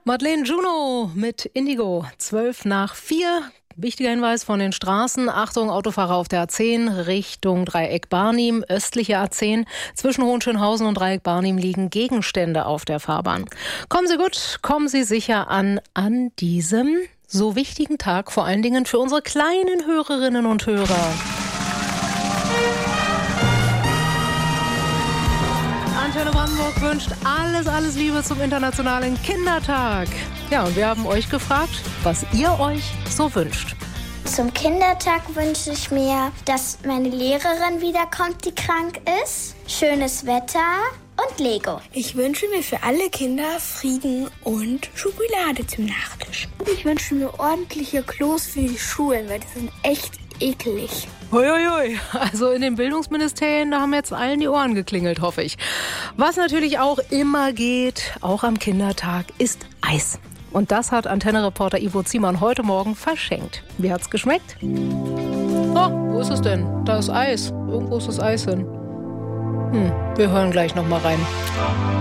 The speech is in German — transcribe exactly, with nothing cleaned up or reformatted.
Madeleine Juno mit Indigo, zwölf nach vier. Wichtiger Hinweis von den Straßen. Achtung, Autofahrer auf der A zehn Richtung Dreieck Barnim, östliche A zehn. Zwischen Hohenschönhausen und Dreieck Barnim liegen Gegenstände auf der Fahrbahn. Kommen Sie gut, kommen Sie sicher an, an diesem so wichtigen Tag, vor allen Dingen für unsere kleinen Hörerinnen und Hörer. Antenne Brandenburg wünscht alles, alles Liebe zum Internationalen Kindertag. Ja, und wir haben euch gefragt, was ihr euch so wünscht. Zum Kindertag wünsche ich mir, dass meine Lehrerin wiederkommt, die krank ist, schönes Wetter und Lego. Ich wünsche mir für alle Kinder Frieden und Schokolade zum Nachtisch. Ich wünsche mir ordentliche Klos für die Schulen, weil die sind echt eklig. Uiuiui, also in den Bildungsministerien, da haben jetzt allen die Ohren geklingelt, hoffe ich. Was natürlich auch immer geht, auch am Kindertag, ist Eis. Und das hat Antenne-Reporter Ivo Ziemann heute Morgen verschenkt. Wie hat's geschmeckt? Oh, wo ist es denn? Da ist Eis. Irgendwo ist das Eis hin. Hm, wir hören gleich noch mal rein.